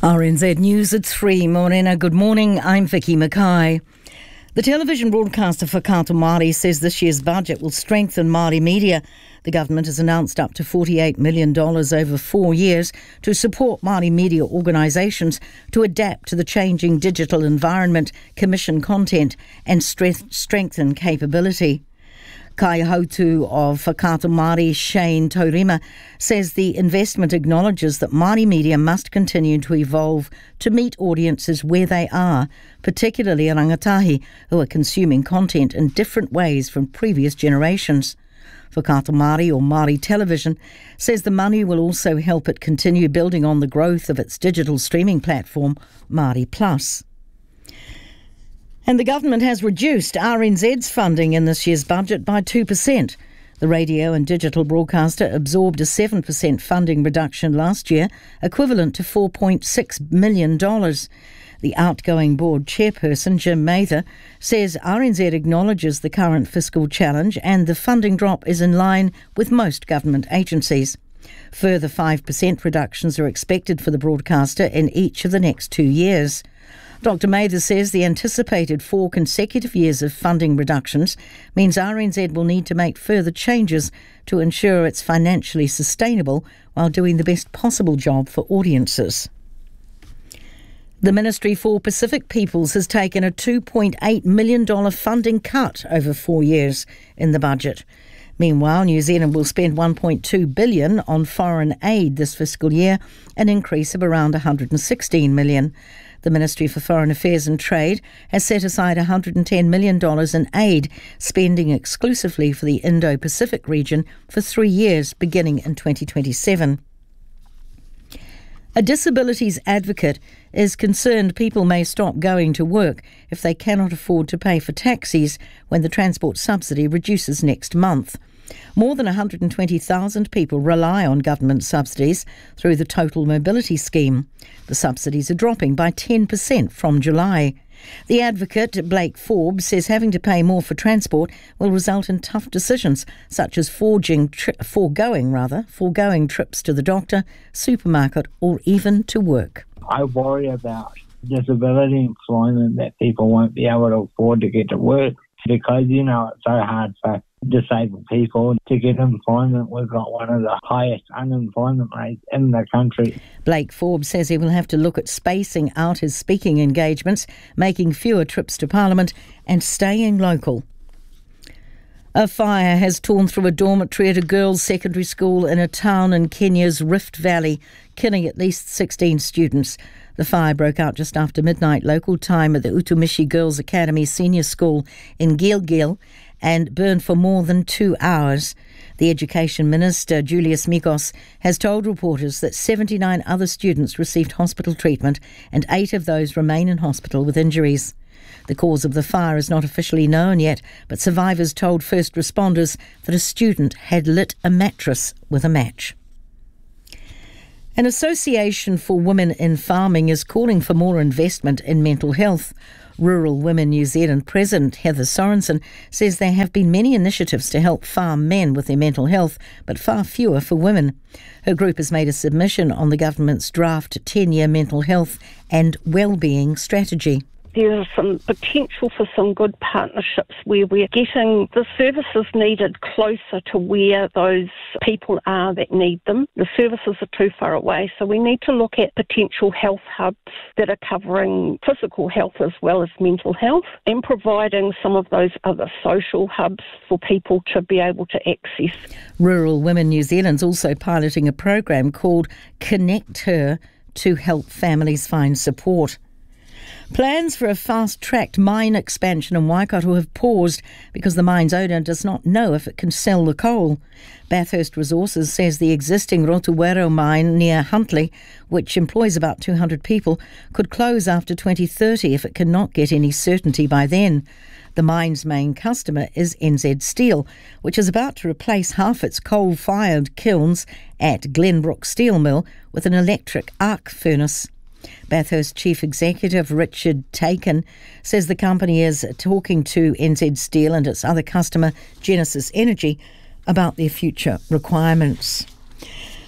RNZ News at 3. Morena, good morning. I'm Vicky Mackay. The television broadcaster Whakaatu Māori says this year's budget will strengthen Māori media. The government has announced up to $48 million over 4 years to support Māori media organisations to adapt to the changing digital environment, commission content and strengthen capability. Kaihautu of Whakaatu Māori, Shane Taurima, says the investment acknowledges that Māori media must continue to evolve to meet audiences where they are, particularly rangatahi who are consuming content in different ways from previous generations. Whakaatu Māori, or Māori Television, says the money will also help it continue building on the growth of its digital streaming platform, Māori Plus. And the government has reduced RNZ's funding in this year's budget by 2%. The radio and digital broadcaster absorbed a 7% funding reduction last year, equivalent to $4.6 million. The outgoing board chairperson, Jim Mather, says RNZ acknowledges the current fiscal challenge and the funding drop is in line with most government agencies. Further 5% reductions are expected for the broadcaster in each of the next 2 years. Dr Mather says the anticipated 4 consecutive years of funding reductions means RNZ will need to make further changes to ensure it's financially sustainable while doing the best possible job for audiences. The Ministry for Pacific Peoples has taken a $2.8 million funding cut over 4 years in the budget. Meanwhile, New Zealand will spend $1.2 billion on foreign aid this fiscal year, an increase of around $116 million. The Ministry for Foreign Affairs and Trade has set aside $110 million in aid, spending exclusively for the Indo-Pacific region for 3 years, beginning in 2027. A disabilities advocate is concerned people may stop going to work if they cannot afford to pay for taxis when the transport subsidy reduces next month. More than 120,000 people rely on government subsidies through the Total Mobility Scheme. The subsidies are dropping by 10% from July. The advocate, Blake Forbes, says having to pay more for transport will result in tough decisions, such as foregoing trips to the doctor, supermarket, or even to work. I worry about disability employment, that people won't be able to afford to get to work because, it's so hard for disabled people to get employment. We've got one of the highest unemployment rates in the country. Blake Forbes says he will have to look at spacing out his speaking engagements, making fewer trips to Parliament and staying local. A fire has torn through a dormitory at a girls' secondary school in a town in Kenya's Rift Valley, killing at least 16 students. The fire broke out just after midnight local time at the Utumishi Girls Academy Senior School in Gilgil and burned for more than 2 hours. The Education Minister, Julius Mikos, has told reporters that 79 other students received hospital treatment and 8 of those remain in hospital with injuries. The cause of the fire is not officially known yet, but survivors told first responders that a student had lit a mattress with a match. An association for women in farming is calling for more investment in mental health. Rural Women New Zealand President Heather Sorensen says there have been many initiatives to help farm men with their mental health, but far fewer for women. Her group has made a submission on the government's draft 10-year mental health and wellbeing strategy. There's some potential for some good partnerships where we're getting the services needed closer to where those people are that need them. The services are too far away, so we need to look at potential health hubs that are covering physical health as well as mental health and providing some of those other social hubs for people to be able to access. Rural Women New Zealand's also piloting a program called Connect Her to help families find support. Plans for a fast-tracked mine expansion in Waikato have paused because the mine's owner does not know if it can sell the coal. Bathurst Resources says the existing Rotuero mine near Huntly, which employs about 200 people, could close after 2030 if it cannot get any certainty by then. The mine's main customer is NZ Steel, which is about to replace half its coal-fired kilns at Glenbrook Steel Mill with an electric arc furnace. Bathurst Chief Executive Richard Taken says the company is talking to NZ Steel and its other customer, Genesis Energy, about their future requirements.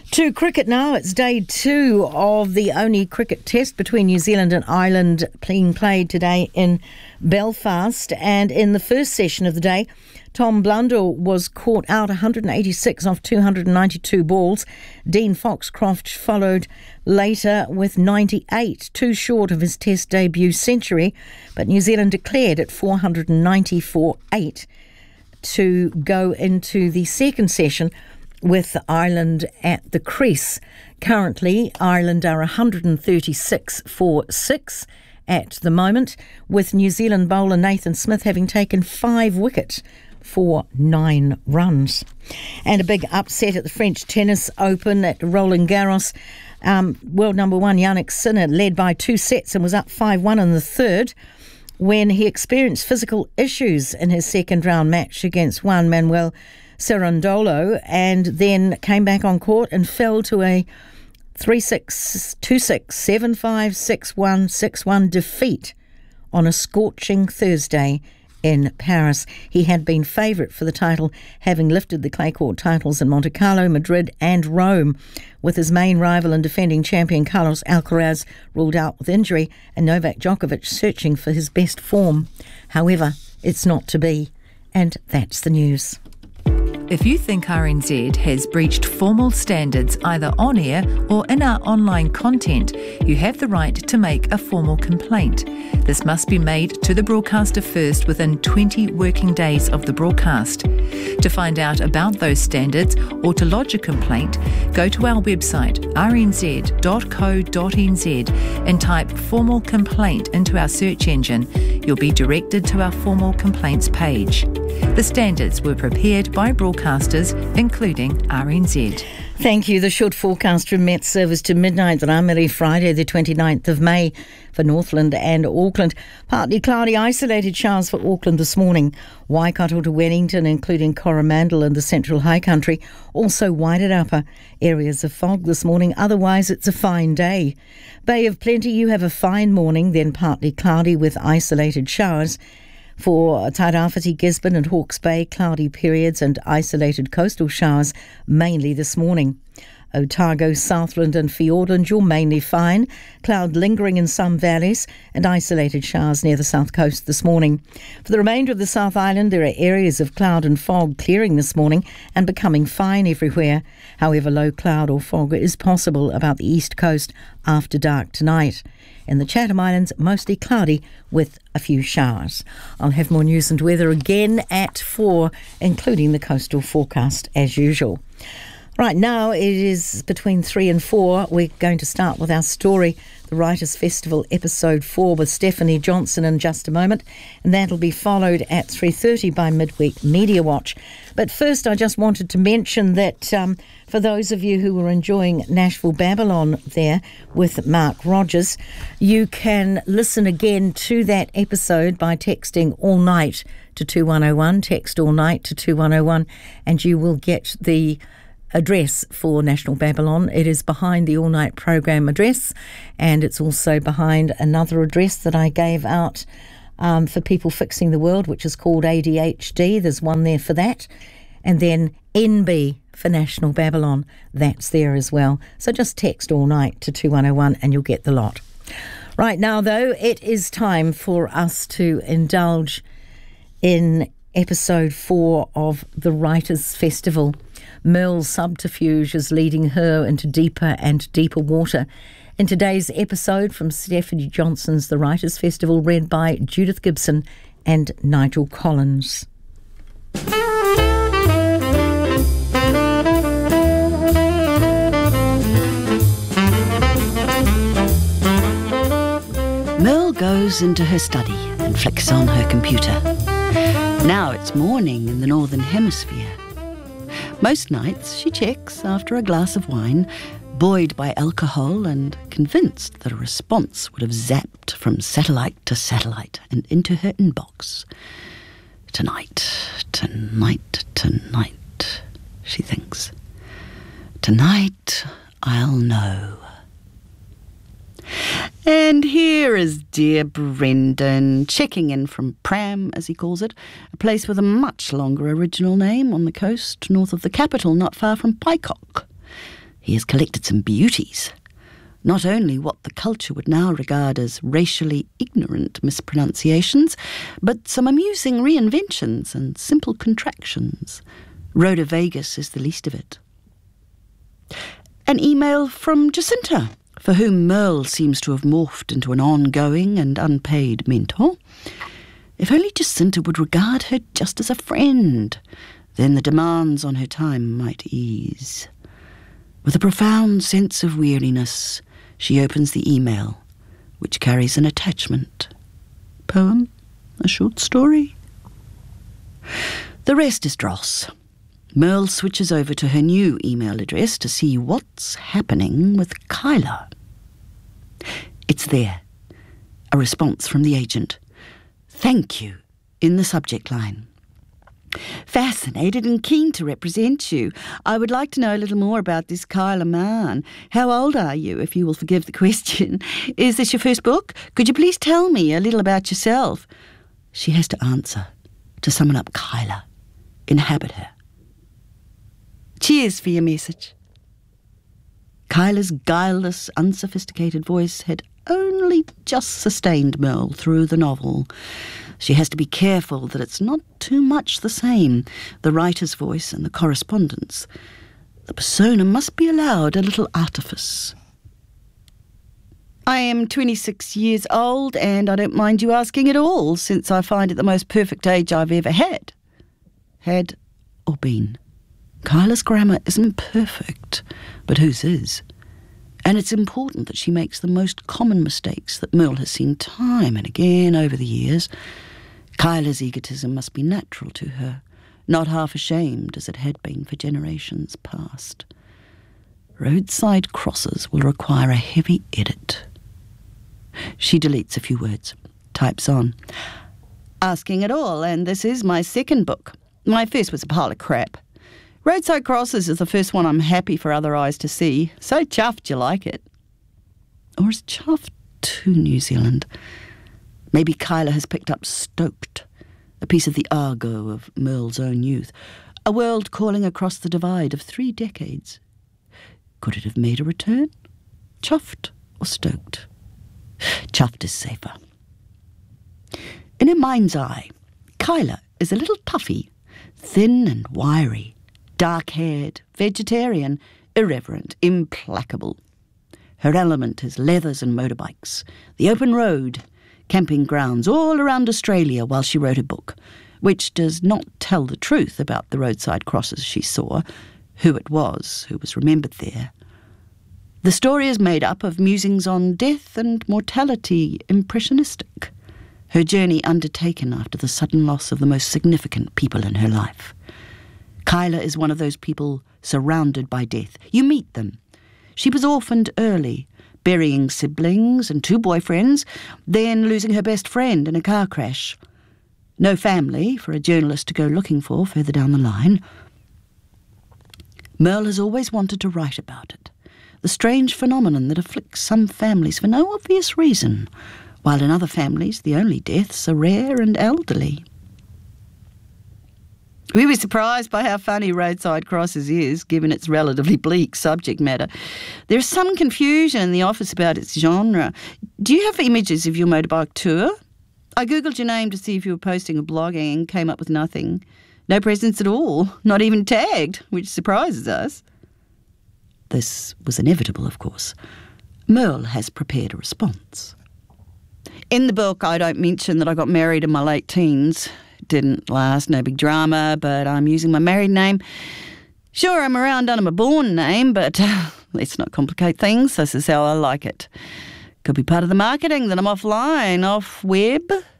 To cricket now. It's day 2 of the only cricket test between New Zealand and Ireland being played today in Belfast. And in the first session of the day, Tom Blundell was caught out 186 off 292 balls. Dean Foxcroft followed later with 98, too short of his test debut century. But New Zealand declared at 490 for 8 to go into the second session with Ireland at the crease. Currently, Ireland are 136 for 6 at the moment, with New Zealand bowler Nathan Smith having taken 5 wickets for 9 runs. And a big upset at the French Tennis Open at Roland Garros. World number 1 Jannik Sinner led by 2 sets and was up 5-1 in the third when he experienced physical issues in his second round match against Juan Manuel Cerundolo, and then came back on court and fell to a 3-6, 2-6, 7-5, 6-1, 6-1 defeat on a scorching Thursday in Paris. He had been favourite for the title, having lifted the clay court titles in Monte Carlo, Madrid and Rome, with his main rival and defending champion Carlos Alcaraz ruled out with injury and Novak Djokovic searching for his best form. However, it's not to be, and that's the news. If you think RNZ has breached formal standards either on air or in our online content, you have the right to make a formal complaint. This must be made to the broadcaster first within 20 working days of the broadcast. To find out about those standards or to lodge a complaint, go to our website rnz.co.nz and type formal complaint into our search engine. You'll be directed to our formal complaints page. The standards were prepared by broadcasters, including RNZ. Thank you. The short forecast from Met Service to midnight Ramiri, Friday the 29th of May for Northland and Auckland. Partly cloudy, isolated showers for Auckland this morning. Waikato to Wellington, including Coromandel and the Central High Country. Also Wairarapa, areas of fog this morning. Otherwise, it's a fine day. Bay of Plenty, you have a fine morning, then partly cloudy with isolated showers. For Tairāwhiti, Gisborne and Hawke's Bay, cloudy periods and isolated coastal showers mainly this morning. Otago, Southland and Fiordland, you're mainly fine. Cloud lingering in some valleys and isolated showers near the south coast this morning. For the remainder of the South Island, there are areas of cloud and fog clearing this morning and becoming fine everywhere. However, low cloud or fog is possible about the east coast after dark tonight. In the Chatham Islands, mostly cloudy with a few showers. I'll have more news and weather again at 4, including the coastal forecast as usual. Right now, it is between 3 and 4. We're going to start with our story, the Writers' Festival, Episode 4, with Stephanie Johnson in just a moment. And that'll be followed at 3:30 by Midweek Media Watch. But first, I just wanted to mention that for those of you who were enjoying Nashville Babylon there with Mark Rogers, you can listen again to that episode by texting all night to 2101. Text all night to 2101, and you will get the address for National Babylon. It is behind the all-night program address, and it's also behind another address that I gave out for people fixing the world, which is called ADHD. There's one there for that. And then NB for National Babylon. That's there as well. So just text all night to 2101 and you'll get the lot. Right now, though, it is time for us to indulge in Episode 4 of the Writers' Festival. Merle's subterfuge is leading her into deeper and deeper water. In today's episode from Stephanie Johnson's The Writers' Festival, read by Judith Gibson and Nigel Collins. Merle goes into her study and flicks on her computer. Now it's morning in the Northern Hemisphere. Most nights she checks after a glass of wine, buoyed by alcohol and convinced that a response would have zapped from satellite to satellite and into her inbox. Tonight, she thinks. Tonight I'll know. And here is dear Brendan, checking in from Pram, as he calls it, a place with a much longer original name on the coast north of the capital, not far from Paikok. He has collected some beauties. Not only what the culture would now regard as racially ignorant mispronunciations, but some amusing reinventions and simple contractions. Rhoda Vegas is the least of it. An email from Jacinta, for whom Merle seems to have morphed into an ongoing and unpaid mentor. If only Jacinta would regard her just as a friend, then the demands on her time might ease. With a profound sense of weariness, she opens the email, which carries an attachment. Poem? A short story? The rest is dross. Merle switches over to her new email address to see what's happening with Kyla. It's there. A response from the agent. Thank you, in the subject line. Fascinated and keen to represent you. I would like to know a little more about this Kyla Mann. How old are you, if you will forgive the question? Is this your first book? Could you please tell me a little about yourself? She has to answer, to summon up Kyla, inhabit her. Cheers for your message. Kyla's guileless, unsophisticated voice had only just sustained Merle through the novel. She has to be careful that it's not too much the same, the writer's voice and the correspondence. The persona must be allowed a little artifice. I am 26 years old, and I don't mind you asking at all, since I find it the most perfect age I've ever had. Had or been. Kyla's grammar isn't perfect, but whose is? And it's important that she makes the most common mistakes that Merle has seen time and again over the years. Kyla's egotism must be natural to her, not half ashamed as it had been for generations past. Roadside Crosses will require a heavy edit. She deletes a few words, types on. Asking it all, and this is my second book. My first was a pile of crap. Roadside Crosses is the first one I'm happy for other eyes to see. So chuffed you like it. Or is chuffed too New Zealand? Maybe Kyla has picked up Stoked, a piece of the argot of Merle's own youth, a world calling across the divide of 3 decades. Could it have made a return? Chuffed or Stoked? Chuffed is safer. In her mind's eye, Kyla is a little puffy, thin and wiry, dark-haired, vegetarian, irreverent, implacable. Her element is leathers and motorbikes, the open road, camping grounds all around Australia while she wrote a book, which does not tell the truth about the roadside crosses she saw, who it was who was remembered there. The story is made up of musings on death and mortality, impressionistic, her journey undertaken after the sudden loss of the most significant people in her life. Kyla is one of those people surrounded by death. You meet them. She was orphaned early, burying siblings and 2 boyfriends, then losing her best friend in a car crash. No family for a journalist to go looking for further down the line. Merle has always wanted to write about it, the strange phenomenon that afflicts some families for no obvious reason, while in other families the only deaths are rare and elderly. We were surprised by how funny Roadside Crosses is, given its relatively bleak subject matter. There's some confusion in the office about its genre. Do you have images of your motorbike tour? I googled your name to see if you were posting or blogging, came up with nothing. No presence at all, not even tagged, which surprises us. This was inevitable, of course. Merle has prepared a response. In the book, I don't mention that I got married in my late teens. Didn't last, no big drama, but I'm using my married name. Sure, I'm around under my born name, but let's not complicate things. This is how I like it. Could be part of the marketing that I'm offline, off web.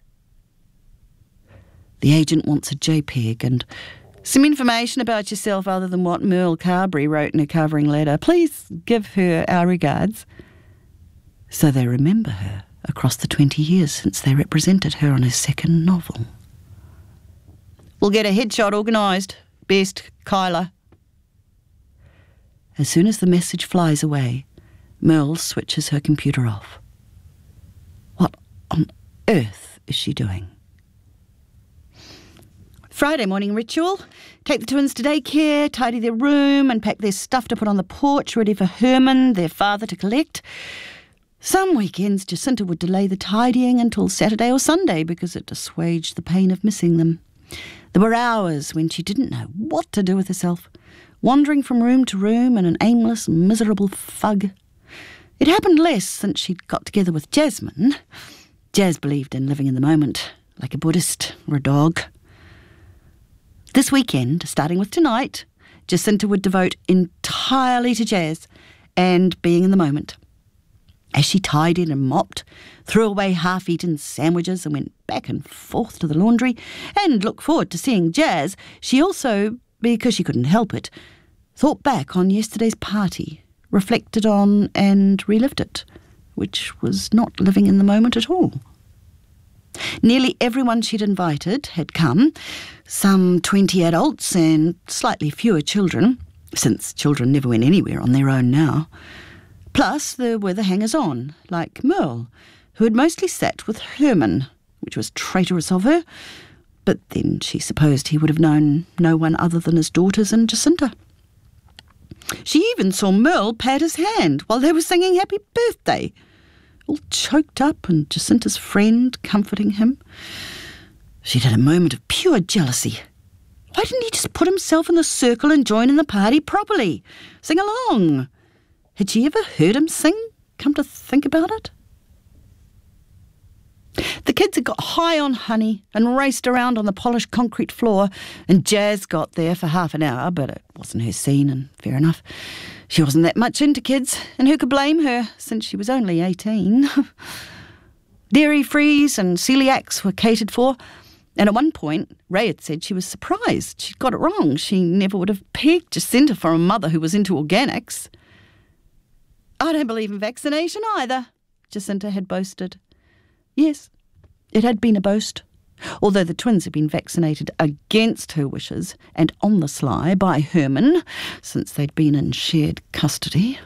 The agent wants a JPEG and some information about yourself other than what Merle Carberry wrote in her covering letter. Please give her our regards. So they remember her across the 20 years since they represented her on her second novel. We'll get a headshot organised. Best, Kyla. As soon as the message flies away, Merle switches her computer off. What on earth is she doing? Friday morning ritual. Take the twins to daycare, tidy their room and pack their stuff to put on the porch, ready for Herman, their father, to collect. Some weekends Jacinta would delay the tidying until Saturday or Sunday because it assuaged the pain of missing them. There were hours when she didn't know what to do with herself, wandering from room to room in an aimless, miserable fug. It happened less since she'd got together with Jasmine. Jazz believed in living in the moment, like a Buddhist or a dog. This weekend, starting with tonight, Jacinta would devote entirely to Jazz and being in the moment. As she tidied and mopped, threw away half-eaten sandwiches and went back and forth to the laundry and looked forward to seeing Jazz, she also, because she couldn't help it, thought back on yesterday's party, reflected on and relived it, which was not living in the moment at all. Nearly everyone she'd invited had come, some 20 adults and slightly fewer children, since children never went anywhere on their own now. Plus there were the hangers-on, like Merle, who had mostly sat with Herman, which was traitorous of her, but then she supposed he would have known no one other than his daughters and Jacinta. She even saw Merle pat his hand while they were singing Happy Birthday, all choked up and Jacinta's friend comforting him. She'd had a moment of pure jealousy. Why didn't he just put himself in the circle and join in the party properly? Sing along. Had she ever heard him sing, come to think about it? The kids had got high on honey and raced around on the polished concrete floor, and Jazz got there for half an hour, but it wasn't her scene, and fair enough. She wasn't that much into kids, and who could blame her, since she was only 18? Dairy-frees and celiacs were catered for, and at one point, Ray had said she was surprised she'd got it wrong. She never would have pegged Jacinta for a mother who was into organics. I don't believe in vaccination either, Jacinta had boasted. Yes, it had been a boast, although the twins had been vaccinated against her wishes and on the sly by Herman, since they'd been in shared custody.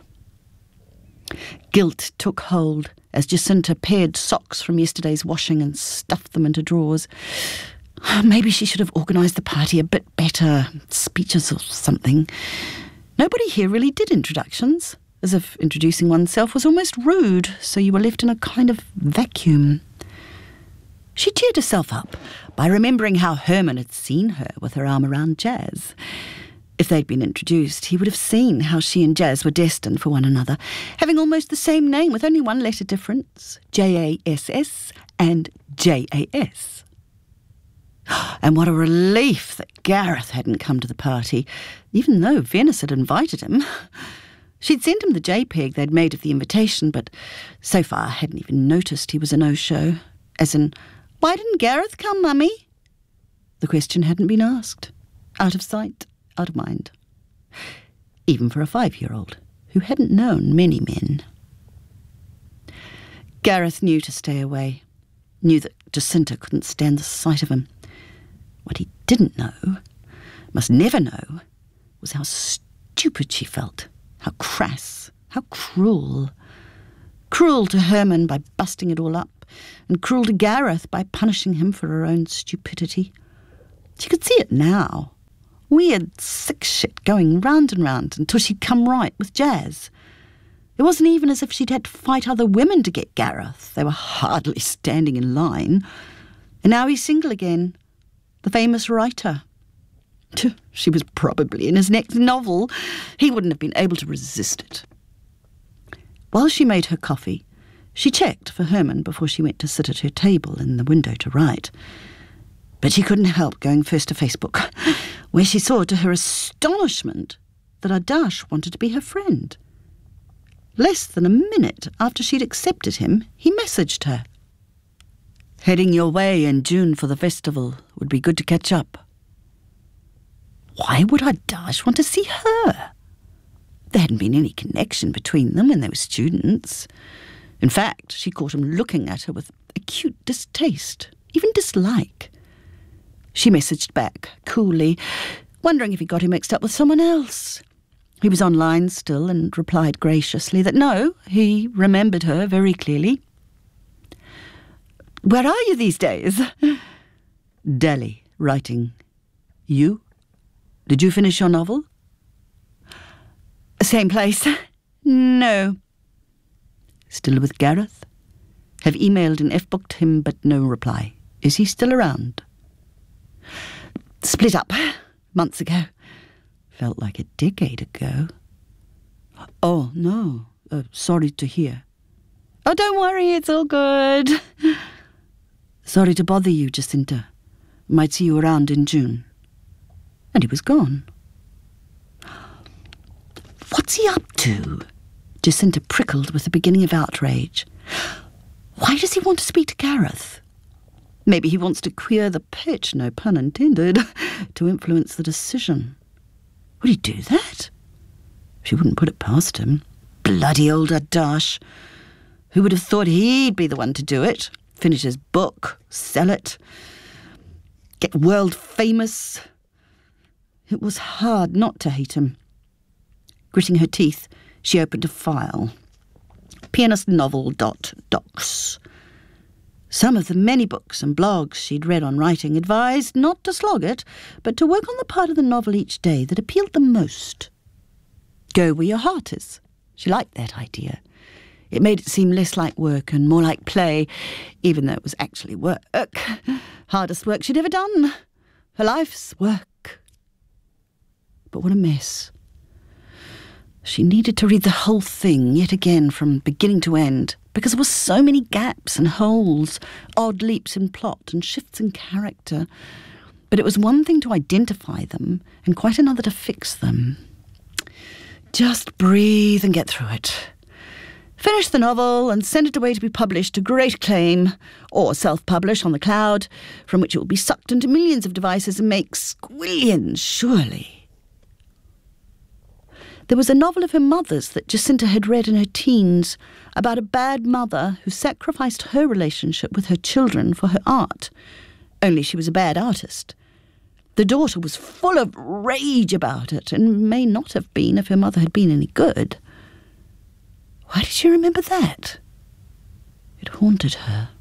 Guilt took hold as Jacinta paired socks from yesterday's washing and stuffed them into drawers. Maybe she should have organised the party a bit better, speeches or something. Nobody here really did introductions, as if introducing oneself was almost rude, so you were left in a kind of vacuum. She cheered herself up by remembering how Herman had seen her with her arm around Jazz. If they'd been introduced, he would have seen how she and Jazz were destined for one another, having almost the same name with only one letter difference, Jass and Jas. And what a relief that Gareth hadn't come to the party, even though Venice had invited him. She'd sent him the JPEG they'd made of the invitation, but so far hadn't even noticed he was a no-show. As in, why didn't Gareth come, Mummy? The question hadn't been asked. Out of sight, out of mind. Even for a 5-year-old who hadn't known many men. Gareth knew to stay away, knew that Jacinta couldn't stand the sight of him. What he didn't know, must never know, was how stupid she felt. How crass, how cruel. Cruel to Herman by busting it all up, and cruel to Gareth by punishing him for her own stupidity. She could see it now. Weird, sick shit going round and round until she'd come right with Jazz. It wasn't even as if she'd had to fight other women to get Gareth. They were hardly standing in line. And now he's single again, the famous writer. She was probably in his next novel. He wouldn't have been able to resist it. While she made her coffee, she checked for Herman before she went to sit at her table in the window to write. But she couldn't help going first to Facebook, where she saw to her astonishment that Adash wanted to be her friend. Less than a minute after she'd accepted him, he messaged her. Heading your way in June for the festival. Would be good to catch up. Why would Adash want to see her? There hadn't been any connection between them when they were students. In fact, she caught him looking at her with acute distaste, even dislike. She messaged back, coolly, wondering if he got her mixed up with someone else. He was online still and replied graciously that no, he remembered her very clearly. Where are you these days? Delhi, writing. You? Did you finish your novel? Same place. No. Still with Gareth? Have emailed and F-booked him, but no reply. Is he still around? Split up months ago. Felt like a decade ago. Oh, no. Sorry to hear. Oh, don't worry, it's all good. Sorry to bother you, Jacinta. Might see you around in June. And he was gone. What's he up to? Jacinta prickled with the beginning of outrage. Why does he want to speak to Gareth? Maybe he wants to queer the pitch, no pun intended, to influence the decision. Would he do that? She wouldn't put it past him. Bloody old Adash. Who would have thought he'd be the one to do it? Finish his book, sell it, get world famous. It was hard not to hate him. Gritting her teeth, she opened a file. pianistnovel.docs. Some of the many books and blogs she'd read on writing advised not to slog it, but to work on the part of the novel each day that appealed the most. Go where your heart is. She liked that idea. It made it seem less like work and more like play, even though it was actually work. Hardest work she'd ever done. Her life's work. But what a mess. She needed to read the whole thing yet again from beginning to end, because there were so many gaps and holes, odd leaps in plot and shifts in character. But it was one thing to identify them and quite another to fix them. Just breathe and get through it. Finish the novel and send it away to be published to great acclaim, or self-publish on the cloud, from which it will be sucked into millions of devices and make squillions, surely. There was a novel of her mother's that Jacinta had read in her teens about a bad mother who sacrificed her relationship with her children for her art. Only she was a bad artist. The daughter was full of rage about it, and may not have been if her mother had been any good. Why did she remember that? It haunted her.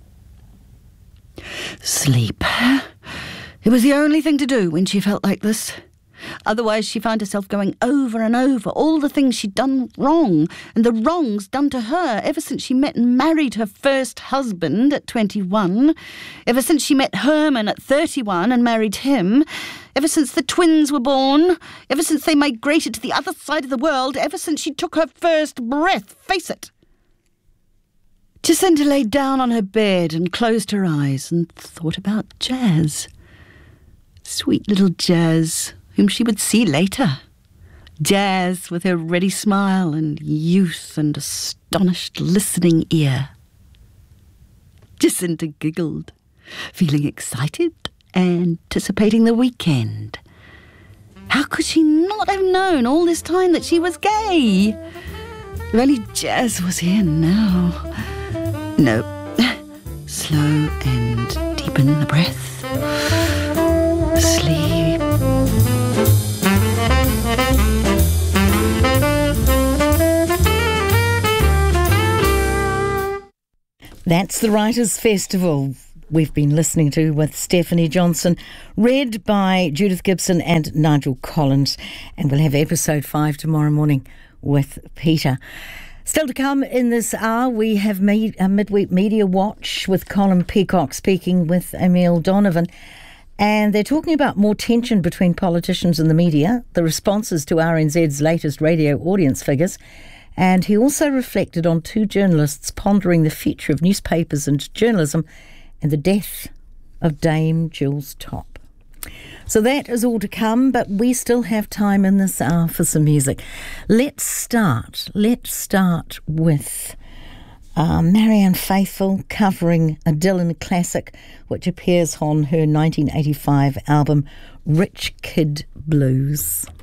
Sleep. It was the only thing to do when she felt like this. Otherwise, she found herself going over and over all the things she'd done wrong, and the wrongs done to her ever since she met and married her first husband at 21, ever since she met Herman at 31 and married him, ever since the twins were born, ever since they migrated to the other side of the world, ever since she took her first breath, face it. Jacinta lay down on her bed and closed her eyes and thought about Jazz. Sweet little Jazz, whom she would see later. Jazz with her ready smile and youth and astonished listening ear. Jacinta giggled, feeling excited, anticipating the weekend. How could she not have known all this time that she was gay? If only Jazz was here now. No. Slow and deepen the breath. Sleep. That's the Writers' Festival we've been listening to with Stephanie Johnson, read by Judith Gibson and Nigel Collins. And we'll have episode 5 tomorrow morning with Peter. Still to come in this hour, we have a Midweek Media Watch with Colin Peacock speaking with Emil Donovan. And they're talking about more tension between politicians and the media, the responses to RNZ's latest radio audience figures. And he also reflected on 2 journalists pondering the future of newspapers and journalism and the death of Dame Jules Topp. So that is all to come, but we still have time in this hour for some music. Let's start with Marianne Faithfull covering a Dylan classic, which appears on her 1985 album Rich Kid Blues.